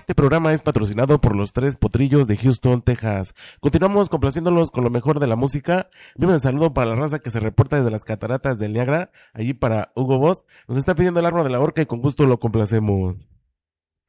Este programa es patrocinado por los Tres Potrillos de Houston, Texas. Continuamos complaciéndolos con lo mejor de la música. Envíame un saludo para la raza que se reporta desde las cataratas del Niágara, allí para Hugo Boss. Nos está pidiendo el arma de la horca y con gusto lo complacemos.